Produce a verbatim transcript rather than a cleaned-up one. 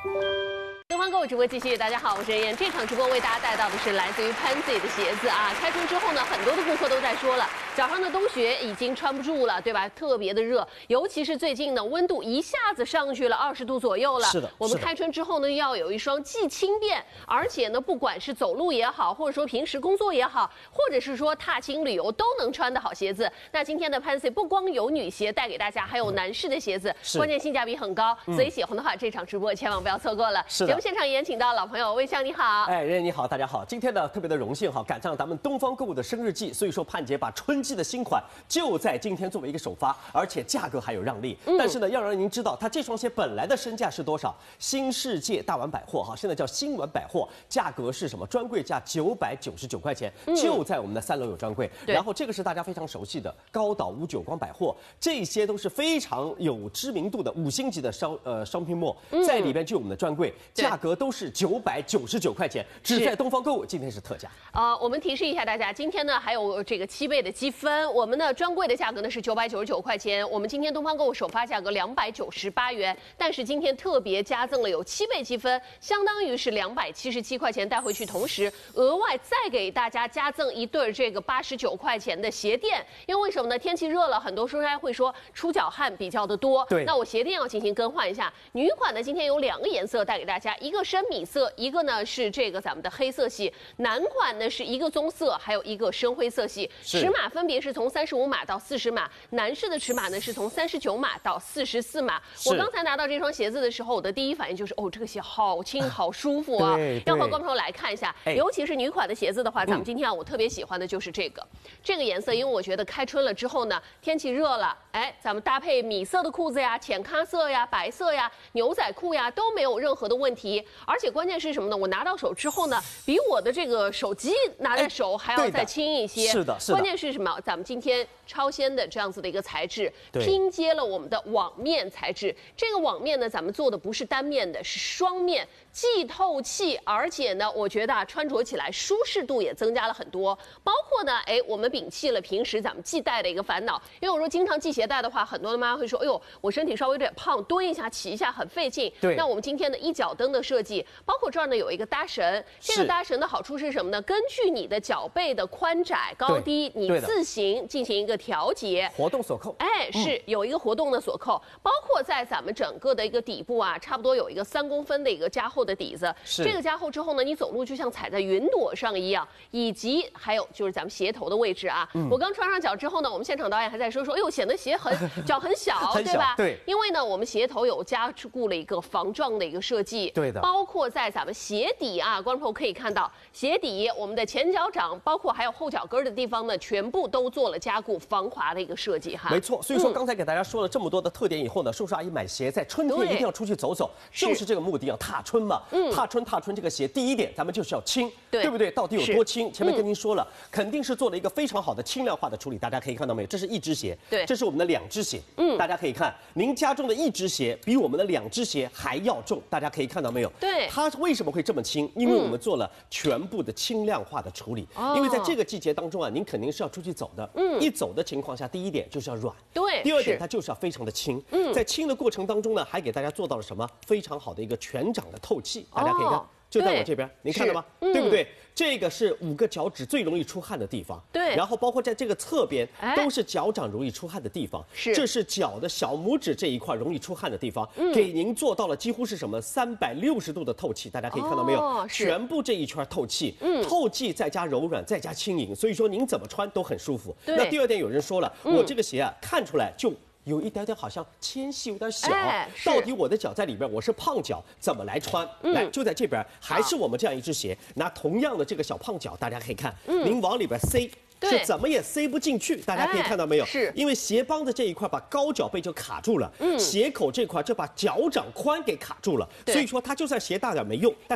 东方购物直播继续，大家好，我是任燕。这场直播为大家带到的是来自于 Pansy 的鞋子啊。开春之后呢，很多的顾客都在说了，脚上的冬靴已经穿不住了，对吧？特别的热，尤其是最近呢，温度一下子上去了二十度左右了。 是的， 我们开春之后呢，要有一双既轻便，而且呢，不管是走路也好，或者说平时工作也好，或者是说踏青旅游都能穿的好鞋子。那今天的 Pansy 不光有女鞋带给大家，还有男士的鞋子，关键性价比很高，所以喜欢的话，这场直播千万不要错过了。 是的。 现场也请到老朋友魏翔，你好。 哎，任你好，大家好。今天呢，特别的荣幸哈，赶上咱们东方购物的生日季，所以说盼姐把春季的新款就在今天作为一个首发，而且价格还有让利。嗯、但是呢，要让您知道，它这双鞋本来的身价是多少？新世界大丸百货哈，现在叫新丸百货，价格是什么？专柜价九百九十九块钱，嗯、就在我们的三楼有专柜。然后这个是大家非常熟悉的高岛屋久光百货，这些都是非常有知名度的五星级的商呃商品幕，在里边就有我们的专柜，价格都。 是九百九十九块钱，只在东方购物，今天是特价。 呃，我们提示一下大家，今天呢还有这个七倍的积分，我们的专柜的价格呢是九百九十九块钱，我们今天东方购物首发价格两百九十八元，但是今天特别加赠了有七倍积分，相当于是两百七十七块钱带回去，同时额外再给大家加赠一对这个八十九块钱的鞋垫，因为为什么呢？天气热了，很多收商会说出脚汗比较的多， 对， 那我鞋垫要进行更换一下。女款呢今天有两个颜色带给大家，一个深米色，一个呢是这个咱们的黑色系，男款呢是一个棕色，还有一个深灰色系，尺码分别是从三十五码到四十码，男士的尺码呢是从三十九码到四十四码。我刚才拿到这双鞋子的时候，我的第一反应就是，哦，这个鞋好轻，好舒服啊！要和观众朋友来看一下，尤其是女款的鞋子的话，咱们今天啊，我特别喜欢的就是这个，这个颜色，因为我觉得开春了之后呢，天气热了，哎，咱们搭配米色的裤子呀、浅咖色呀、白色呀、牛仔裤呀，都没有任何的问题，而且关键是什么呢？我拿到手之后呢，比我的这个手机拿在手还要再轻一些。 是的，是的。 关键是什么？咱们今天超纤的这样子的一个材质，拼接了我们的网面材质。这个网面呢，咱们做的不是单面的，是双面，既透气，而且呢，我觉得啊，穿着起来舒适度也增加了很多。包括呢，哎，我们摒弃了平时咱们系带的一个烦恼，因为我说经常系鞋带的话，很多的妈妈会说，哎呦，我身体稍微有点胖，蹲一下起一下很费劲。 对。 那我们今天的一脚蹬的设计，包括这儿呢有一个搭绳，这个搭绳的好处是什么呢？根据你的脚背的宽窄高低，你自行进行一个调节。 活动锁扣， 哎，是有一个活动的锁扣，包括在咱们整个的一个底部啊，差不多有一个三公分的一个加厚的底子。这个加厚之后呢，你走路就像踩在云朵上一样。以及还有就是咱们鞋头的位置啊，嗯、我刚穿上脚之后呢，我们现场导演还在说说，哎呦，显得鞋很脚很小， 很小对吧？ 对， 因为呢，我们鞋头有加固了一个防撞的一个设计， 对的， 包括在咱们鞋底啊，观众朋友可以看到，鞋底我们的前脚掌，包括还有后脚跟的地方呢，全部都做了加固防滑的一个设计哈。 没错，所以说刚才给大家说了这么多的特点以后呢，叔叔阿姨买鞋在春天一定要出去走走，就是这个目的，要踏春嘛。嗯，踏春踏春这个鞋，第一点咱们就是要轻，对不对？到底有多轻？前面跟您说了，肯定是做了一个非常好的轻量化的处理，大家可以看到没有？这是一只鞋， 对， 这是我们的两只鞋。嗯，大家可以看，您家中的一只鞋比我们的两只鞋还要重，大家可以看到没有？ 对， 它为什么会这么轻？因为我们做了全部的轻量化的处理。哦，因为在这个季节当中啊，您肯定是要出去走的。嗯，一走的情况下，第一点就是要软， 对， 第二点它就是要非常的轻。嗯，在轻的过程当中呢，还给大家做到了什么？非常好的一个全掌的透气，大家可以看。就在我这边，您看到吗？ 嗯、 对不对？这个是五个脚趾最容易出汗的地方。 对。 然后包括在这个侧边，都是脚掌容易出汗的地方。 是。 这是脚的小拇指这一块容易出汗的地方，嗯、给您做到了几乎是什么三百六十度的透气，大家可以看到没有？ 哦、 全部这一圈透气，嗯，透气再加柔软，再加轻盈，所以说您怎么穿都很舒服。那第二点，有人说了，嗯、我这个鞋啊，看出来就。有一点点好像纤细，有点小。哎、到底我的脚在里边，我是胖脚，怎么来穿？嗯、来，就在这边，还是我们这样一只鞋，拿同样的这个小胖脚，大家可以看，嗯、您往里边塞。是怎么也塞不进去，大家可以看到没有？ 是， 因为鞋帮的这一块把高脚背就卡住了，嗯，鞋口这块就把脚掌宽给卡住了，所以说它就算鞋大点没用。但